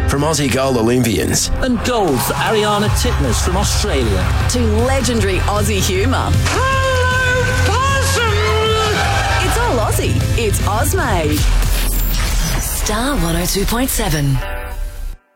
from Aussie goal Olympians. And gold for Ariana Titmus from Australia. To legendary Aussie humour. Hello, possum! It's all Aussie. It's Ozmade. Star 102.7.